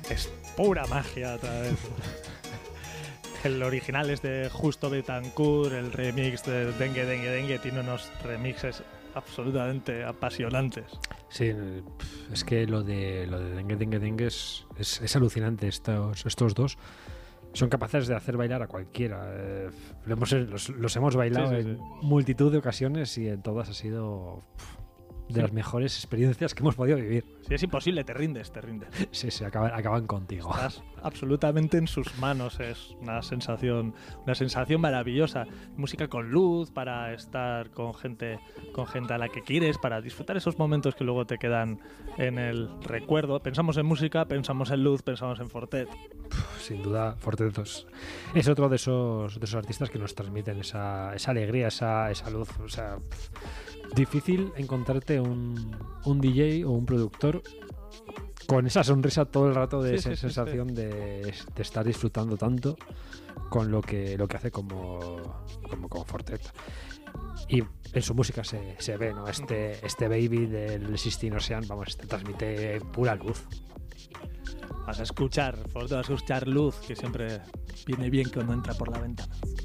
es pura magia otra vez. El original es de Justo Betancourt, el remix de Dengue Dengue Dengue tiene unos remixes absolutamente apasionantes. Sí, es que lo de Dengue Dengue Dengue es alucinante. Estos dos son capaces de hacer bailar a cualquiera. Los hemos bailado en multitud de ocasiones y en todas ha sido de las mejores experiencias que hemos podido vivir. Si es imposible, te rindes. Sí, acaban contigo. Estás absolutamente en sus manos, es una sensación maravillosa. Música con luz para estar con gente a la que quieres, para disfrutar esos momentos que luego te quedan en el recuerdo. Pensamos en música, pensamos en luz, pensamos en Fortet. Sin duda, Fortet es otro de esos artistas que nos transmiten esa alegría, esa luz. O sea, difícil encontrarte un DJ o un productor con esa sonrisa todo el rato, de esa sensación de estar disfrutando tanto con lo que hace como Fortet. Y en su música se ve, ¿no? Este Baby del Sistine Ocean, vamos, te transmite pura luz. Vas a escuchar luz, que siempre viene bien cuando entra por la ventana.